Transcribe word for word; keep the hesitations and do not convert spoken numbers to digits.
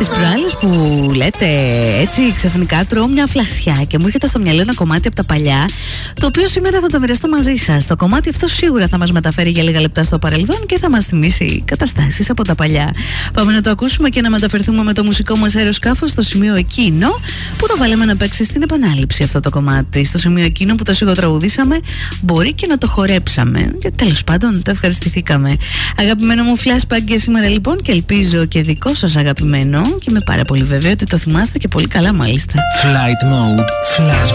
Τις προάλλες που λέτε έτσι ξαφνικά τρώω μια φλασιά και μου έρχεται στο μυαλό ένα κομμάτι από τα παλιά, το οποίο σήμερα θα το μοιραστώ μαζί σας. Το κομμάτι αυτό σίγουρα θα μας μεταφέρει για λίγα λεπτά στο παρελθόν και θα μας θυμίσει καταστάσεις από τα παλιά. Πάμε να το ακούσουμε και να μεταφερθούμε με το μουσικό μας αεροσκάφος στο σημείο εκείνο που το βάλαμε να παίξει στην επανάληψη αυτό το κομμάτι. Στο σημείο εκείνο που το σιγοτραγουδήσαμε, μπορεί και να το χορέψαμε. Και τέλος πάντων το ευχαριστηθήκαμε. Αγαπημένο μου flashback για σήμερα λοιπόν, και ελπίζω και δικό σας αγαπημένο, και είμαι πάρα πολύ βέβαιο ότι το θυμάστε και πολύ καλά μάλιστα. Flight Mode Flashback.